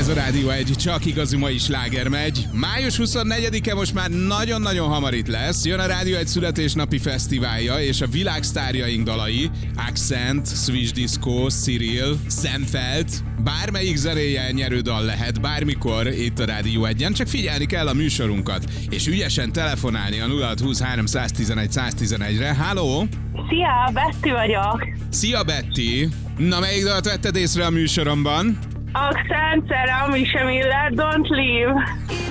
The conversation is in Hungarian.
Ez a Rádió 1, csak igazi mai sláger megy. Május 24-e most már nagyon-nagyon hamar itt lesz. Jön a Rádió 1 születésnapi fesztiválja, és a világsztárjaink dalai, Accent, Swiss Disco, Cyril, Szemfeld, bármelyik zenéje nyerő dal lehet, bármikor itt a Rádió 1-en, csak figyelni kell a műsorunkat, és ügyesen telefonálni a 0620 311 111-re. Halló! Szia, Betty vagyok. Szia, Betty! Na, melyik dalt vetted észre a műsoromban? Accent, Sarah, Misha Miller, Don't Leave.